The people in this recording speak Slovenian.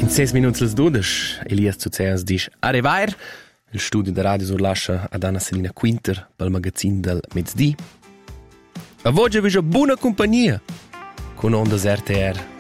6 minuti les dudes, Elias Zuzeas dice arrivair, il studio da radio sur lascia ad Anna Selina Quinter pel magazin del mezzdi. A voce vi buona compagnia con Ondas RTR